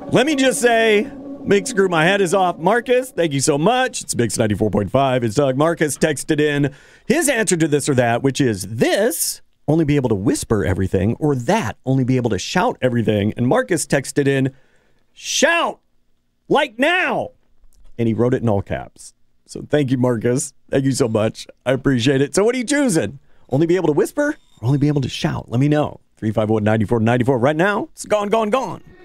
Let me just say, Big Screw, my head is off. Marcus, thank you so much. It's Mix 94.5. It's Doug. Marcus texted in his answer to this or that, which is this, only be able to whisper everything, or that, only be able to shout everything. And Marcus texted in, shout, like now. And he wrote it in all caps. So thank you, Marcus. Thank you so much. I appreciate it. So what are you choosing? Only be able to whisper or only be able to shout? Let me know. 351-9494. Right now, it's gone, gone, gone.